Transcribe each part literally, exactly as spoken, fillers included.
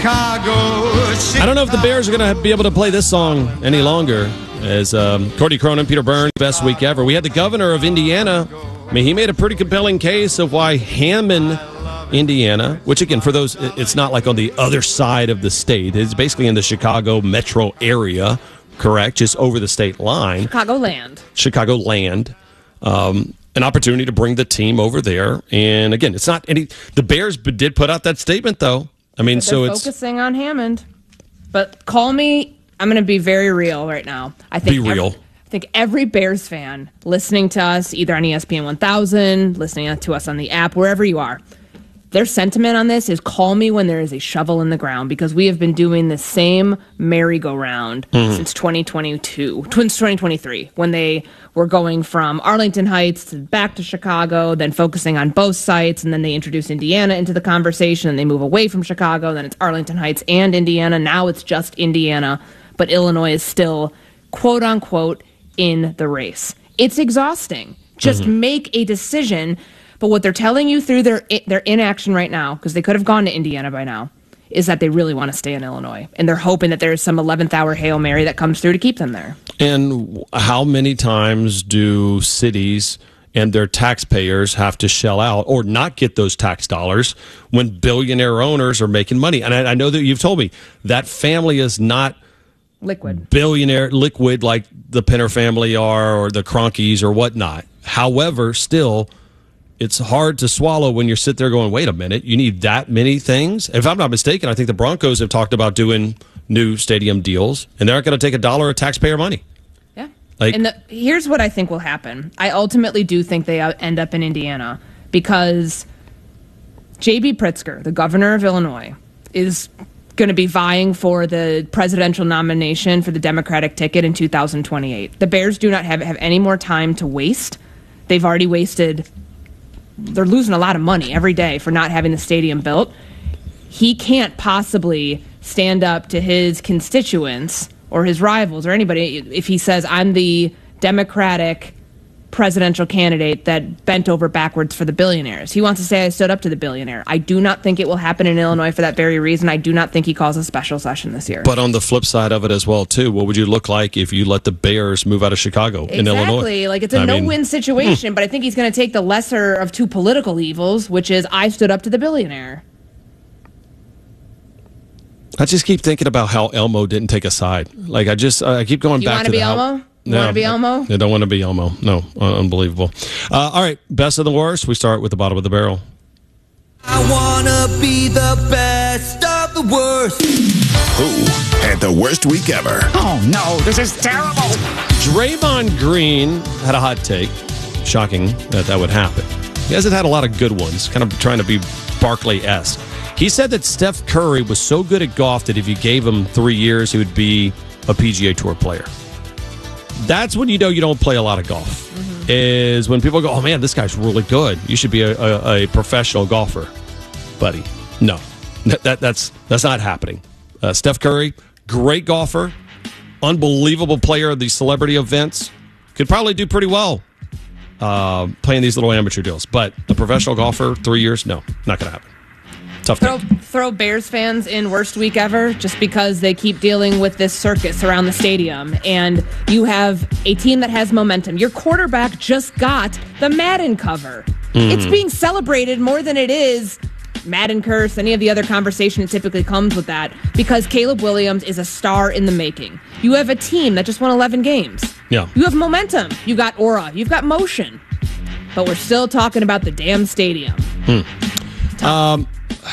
Chicago, Chicago. I don't know if the Bears are going to be able to play this song any longer. As um, Courtney Cronin, Peter Byrne, best week ever. We had the governor of Indiana. I mean, he made a pretty compelling case of why Hammond, Indiana, which again, for those, it's not like on the other side of the state. It's basically in the Chicago metro area, correct? Just over the state line. Chicagoland. Chicagoland. Um, an opportunity to bring the team over there. And again, it's not any, the Bears did put out that statement though. I mean, But so they're it's. focusing on Hammond. But call me, I'm going to be very real right now. I think Be real. Every, I think every Bears fan listening to us, either on E S P N one thousand, listening to us on the app, wherever you are, their sentiment on this is call me when there is a shovel in the ground, because we have been doing the same merry-go-round mm-hmm. since twenty twenty-two, since twenty twenty-three, when they were going from Arlington Heights to back to Chicago, then focusing on both sites, and then they introduce Indiana into the conversation, and they move away from Chicago, then it's Arlington Heights and Indiana. Now it's just Indiana, but Illinois is still, quote-unquote, in the race. It's exhausting. Just mm-hmm. make a decision. But what they're telling you through their their inaction right now, because they could have gone to Indiana by now, is that they really want to stay in Illinois. And they're hoping that there's some eleventh hour Hail Mary that comes through to keep them there. And how many times do cities and their taxpayers have to shell out or not get those tax dollars when billionaire owners are making money? And I, I know that you've told me that family is not liquid, billionaire liquid like the Penner family are or the Cronkies or whatnot. However, still, it's hard to swallow when you're sitting there going, wait a minute, you need that many things? If I'm not mistaken, I think the Broncos have talked about doing new stadium deals, and they're not going to take a dollar of taxpayer money. Yeah. Like, and the, here's what I think will happen. I ultimately do think they end up in Indiana because J B. Pritzker, the governor of Illinois, is going to be vying for the presidential nomination for the Democratic ticket in two thousand twenty-eight. The Bears do not have, have any more time to waste. They've already wasted... They're losing a lot of money every day for not having the stadium built. He can't possibly stand up to his constituents or his rivals or anybody if he says, I'm the Democratic presidential candidate that bent over backwards for the billionaires. He wants to say I stood up to the billionaire. I do not think it will happen in Illinois for that very reason. I do not think he calls a special session this year. But on the flip side of it as well, too, what would you look like if you let the Bears move out of Chicago exactly. in Illinois? Exactly. Like, it's a I no-win mean, situation, but I think he's going to take the lesser of two political evils, which is I stood up to the billionaire. I just keep thinking about how Elmo didn't take a side. Like, I just, I keep going you back to be the Elmo? how, You no, want to be Elmo? I don't want to be Elmo. No, uh, unbelievable. Uh, all right, best of the worst. We start with the bottom of the barrel. I want to be the best of the worst. Who had the worst week ever? Oh, no, this is terrible. Draymond Green had a hot take. Shocking that that would happen. He hasn't had a lot of good ones, kind of trying to be Barkley-esque. He said that Steph Curry was so good at golf that if you gave him three years, he would be a P G A Tour player. That's when you know you don't play a lot of golf. Mm-hmm. Is when people go, oh man, this guy's really good. You should be a, a, a professional golfer, buddy. No, that, that that's that's not happening. Uh, Steph Curry, great golfer, unbelievable player of these celebrity events. Could probably do pretty well uh, playing these little amateur deals. But a professional golfer, three years, no, not going to happen. Tough throw, thing. throw Bears fans in worst week ever just because they keep dealing with this circus around the stadium. And you have a team that has momentum. Your quarterback just got the Madden cover. Mm. It's being celebrated more than it is Madden curse, any of the other conversation that typically comes with that, because Caleb Williams is a star in the making. You have a team that just won eleven games. Yeah. You have momentum. You got aura. You've got motion. But we're still talking about the damn stadium. Hmm. Um...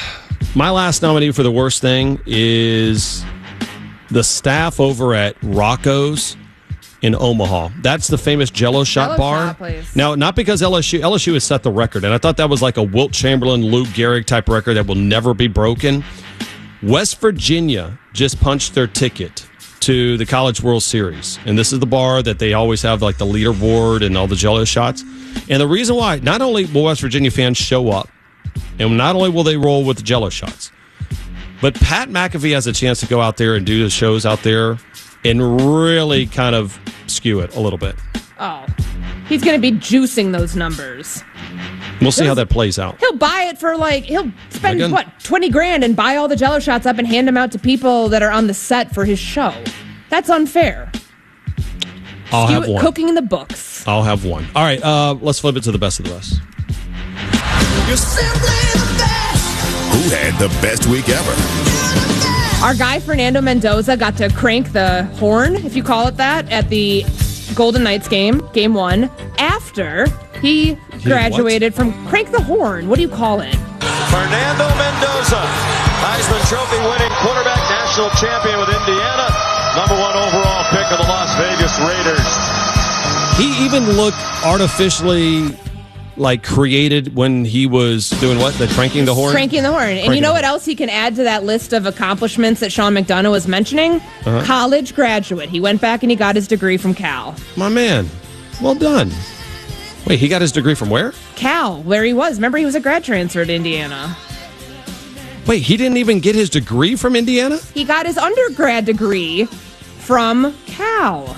My last nominee for the worst thing is the staff over at Rocco's in Omaha. That's the famous Jello shot Jello bar. shot place. Now, not because L S U L S U has set the record, and I thought that was like a Wilt Chamberlain, Lou Gehrig type record that will never be broken. West Virginia just punched their ticket to the College World Series, and this is the bar that they always have like the leaderboard and all the Jello shots. And the reason why, not only will West Virginia fans show up, and not only will they roll with the Jello shots, but Pat McAfee has a chance to go out there and do the shows out there and really kind of skew it a little bit. Oh, he's going to be juicing those numbers. We'll see He'll- how that plays out. He'll buy it for like, he'll spend, Again. what, twenty grand and buy all the Jell-O shots up and hand them out to people that are on the set for his show. That's unfair. I'll Skew- have one. Cooking in the books. I'll have one. All right, uh, let's flip it to the best of the rest. You're simply the best. Who had the best week ever? Our guy Fernando Mendoza got to crank the horn, if you call it that, at the Golden Knights game, game one, after he graduated from crank the horn. What do you call it? Fernando Mendoza, Heisman Trophy winning quarterback, national champion with Indiana, number one overall pick of the Las Vegas Raiders. He even looked artificially like created when he was doing what? The cranking the horn? Cranking the horn. And Cranking you know the what horn. else he can add to that list of accomplishments that Sean McDonough was mentioning? Uh-huh. College graduate. He went back and he got his degree from Cal. My man. Well done. Wait, he got his degree from where? Cal, where he was. Remember, he was a grad transfer to Indiana. Wait, he didn't even get his degree from Indiana? He got his undergrad degree from Cal.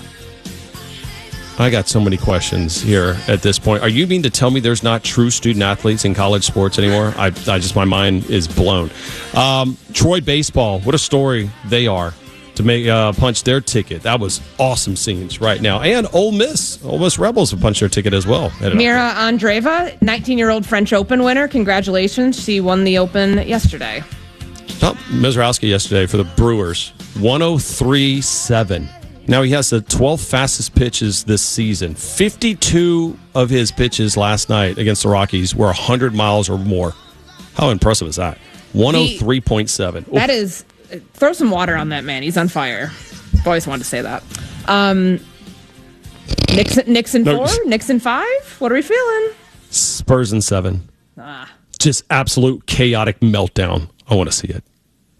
I got so many questions here at this point. Are you mean to tell me there's not true student athletes in college sports anymore? I, I just, my mind is blown. Um, Troy baseball, what a story they are to make uh, punch their ticket. That was awesome scenes right now. And Ole Miss, Ole Miss Rebels have punched their ticket as well. Mira Andreeva, nineteen-year-old French Open winner. Congratulations. She won the Open yesterday. Oh, Mizrowski yesterday for the Brewers, one oh three point seven. Now he has the twelfth fastest pitches this season. fifty-two of his pitches last night against the Rockies were one hundred miles or more. How impressive is that? one oh three point seven. That is, throw some water on that man. He's on fire. I've always wanted to say that. Um, Nixon, Nixon No. four? Nixon five? What are we feeling? Spurs in seven. Ah. Just absolute chaotic meltdown. I want to see it.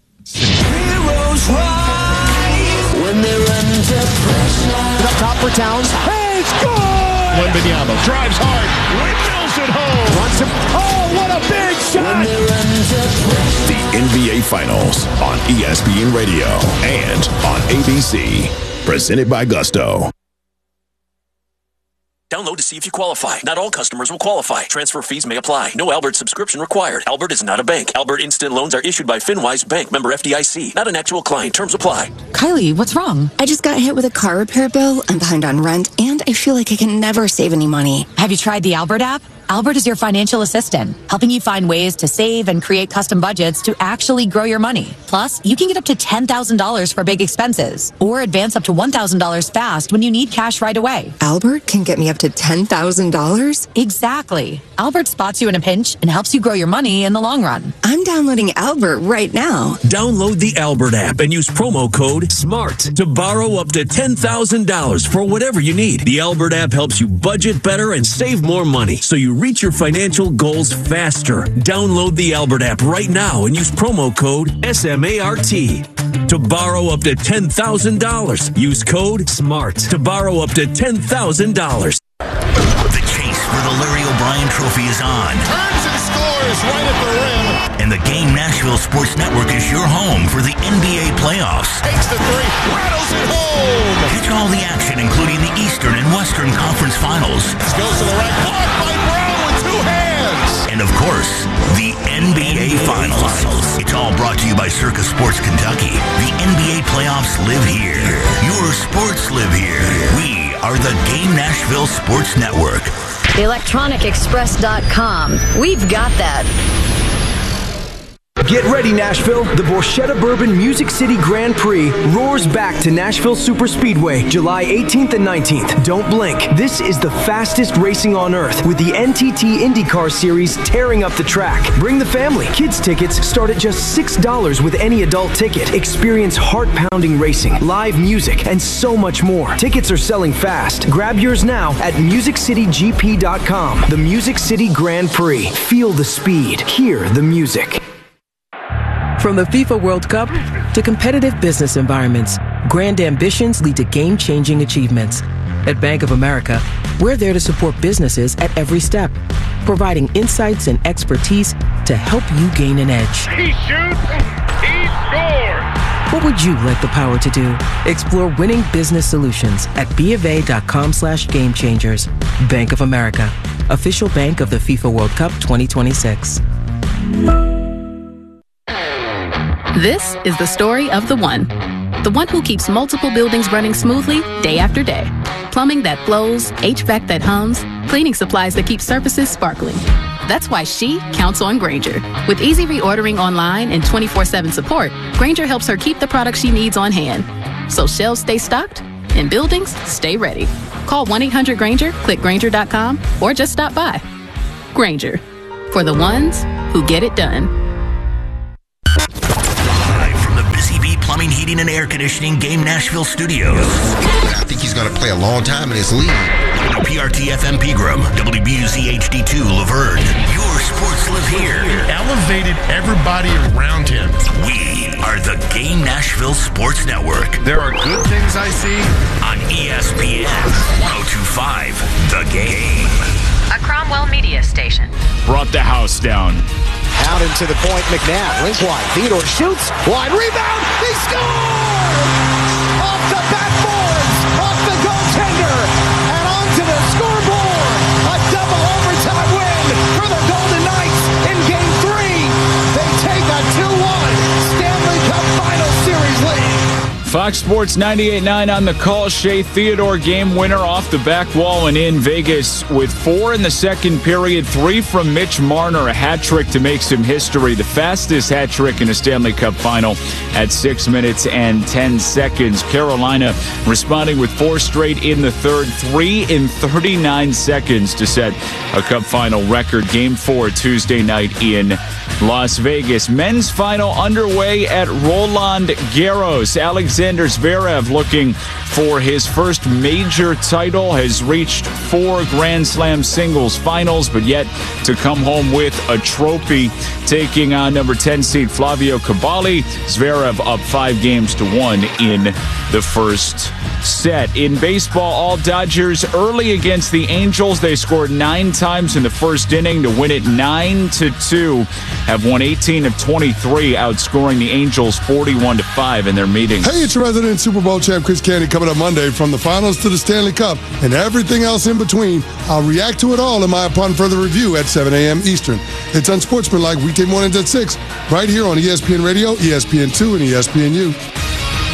Heroes rise when they're under pressure. Up top for Towns. Hey, score! Wembanyama drives hard. Windmills it home. Runs him. Oh, what a big shot! When they're under pressure. The N B A Finals on E S P N Radio and on A B C. Presented by Gusto. Download to see if you qualify. Not all customers will qualify. Transfer fees may apply. No Albert subscription required. Albert is not a bank. Albert Instant Loans are issued by FinWise Bank, member F D I C. Not an actual client. Terms apply. Kylie, what's wrong? I just got hit with a car repair bill. I'm behind on rent, and I feel like I can never save any money. Have you tried the Albert app? Albert is your financial assistant, helping you find ways to save and create custom budgets to actually grow your money. Plus, you can get up to ten thousand dollars for big expenses, or advance up to one thousand dollars fast when you need cash right away. Albert can get me up to ten thousand dollars? Exactly. Albert spots you in a pinch and helps you grow your money in the long run. I'm downloading Albert right now. Download the Albert app and use promo code SMART to borrow up to ten thousand dollars for whatever you need. The Albert app helps you budget better and save more money, so you reach your financial goals faster. Download the Albert app right now and use promo code SMART to borrow up to ten thousand dollars. Use code SMART to borrow up to ten thousand dollars. The chase for the Larry O'Brien Trophy is on. Turns and scores right at the rim. And the Game Nashville Sports Network is your home for the N B A playoffs. Takes the three. Rattles it home. Catch all the action, including the Eastern and Western Conference Finals. Goes to the right. Blocked by Brown with two hands. And of course, the N B A Finals. It's all brought to you by Circus Sports Kentucky. The N B A playoffs live here. Your sports live here. We are the Game Nashville Sports Network. electronic express dot com. We've got that. Get ready, Nashville. The Borchetta Bourbon Music City Grand Prix roars back to Nashville Superspeedway July eighteenth and nineteenth. Don't blink. This is the fastest racing on earth with the N T T IndyCar Series tearing up the track. Bring the family. Kids tickets start at just six dollars with any adult ticket. Experience heart-pounding racing, live music, and so much more. Tickets are selling fast. Grab yours now at music city g p dot com. The Music City Grand Prix. Feel the speed. Hear the music. From the FIFA World Cup to competitive business environments, grand ambitions lead to game-changing achievements. At Bank of America, we're there to support businesses at every step, providing insights and expertise to help you gain an edge. He shoots. He scores. What would you like the power to do? Explore winning business solutions at B of A dot com slash game changers. Bank of America, official bank of the FIFA World Cup twenty twenty-six. This is the story of the one. The one who keeps multiple buildings running smoothly day after day. Plumbing that flows, H V A C that hums, cleaning supplies that keep surfaces sparkling. That's why she counts on Grainger. With easy reordering online and twenty-four seven support, Grainger helps her keep the products she needs on hand. So shelves stay stocked and buildings stay ready. Call one eight hundred Grainger, click Grainger dot com, or just stop by. Grainger, for the ones who get it done. Plumbing, heating, and air conditioning Game Nashville Studios. I think he's going to play a long time in this league. W P R T F M Pegram, W B U Z H D two Laverne. Your sports live here. Elevated everybody around him. We are the Game Nashville Sports Network. There are good things I see on E S P N one oh two point five. The Game. A Cromwell media station. Brought the house down. Out into the point, McNabb, link wide, Theodore shoots, wide rebound, he scores! Off the backboards, off the goaltender, and onto the scoreboard! A double overtime win for the Golden Knights in Game three! They take a two one Stanley Cup Final Series lead! Fox Sports ninety-eight point nine on the call. Shea Theodore, game winner off the back wall and in Vegas with four in the second period. Three from Mitch Marner, a hat trick to make some history. The fastest hat trick in a Stanley Cup final at six minutes and ten seconds. Carolina responding with four straight in the third. Three in thirty-nine seconds to set a Cup final record. Game four Tuesday night in Las Vegas. Men's final underway at Roland Garros. Alexander Zverev looking for his first major title, has reached four Grand Slam singles finals, but yet to come home with a trophy, taking on number ten seed Flavio Cabali. Zverev up five games to one in the first set. In baseball, all Dodgers early against the Angels. They scored nine times in the first inning to win it nine to two. Have won eighteen of twenty-three, outscoring the Angels forty-one to five in their meetings. Hey, it's your resident Super Bowl champ Chris Candy coming up Monday. From the finals to the Stanley Cup and everything else in between, I'll react to it all in my Upon Further Review at seven a.m. Eastern. It's Unsportsmanlike weekday mornings at six, right here on E S P N Radio, E S P N two, and E S P N U.